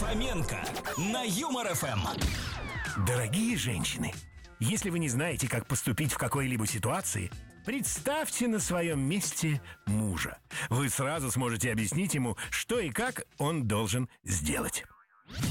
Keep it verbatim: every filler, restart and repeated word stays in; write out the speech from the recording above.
Фоменко на Юмор эф эм. Дорогие женщины, если вы не знаете, как поступить в какой-либо ситуации, представьте на своем месте мужа. Вы сразу сможете объяснить ему, что и как он должен сделать.